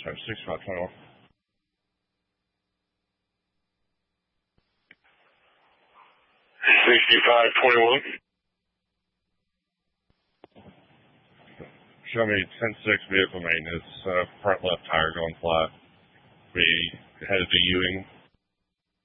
Sorry, 6521. Show me 10-6 vehicle maintenance, front left tire going flat. Be headed to Ewing.